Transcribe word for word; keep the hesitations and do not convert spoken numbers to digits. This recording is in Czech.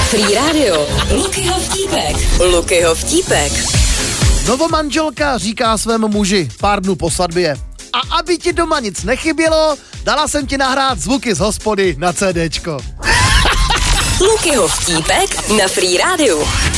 Free Radio. Lukyho vtípek. Lukyho vtípek. Novomanželka říká svému muži pár dnů po svatbě: a aby ti doma nic nechybělo, dala jsem ti nahrát zvuky z hospody na CDčko. Lukyho vtípek na Free Radio.